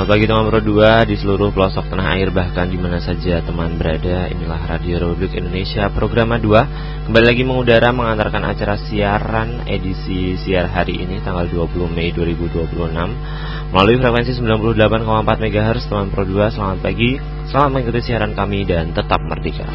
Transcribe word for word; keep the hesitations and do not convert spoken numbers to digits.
Selamat pagi teman Pro dua di seluruh pelosok tanah air, bahkan di mana saja teman berada. Inilah Radio Republik Indonesia Program dua kembali lagi mengudara mengantarkan acara siaran edisi siar hari ini tanggal dua puluh Mei dua ribu dua puluh enam melalui frekuensi sembilan puluh delapan koma empat megahertz. Teman Pro dua, selamat pagi, selamat mengikuti siaran kami dan tetap merdeka.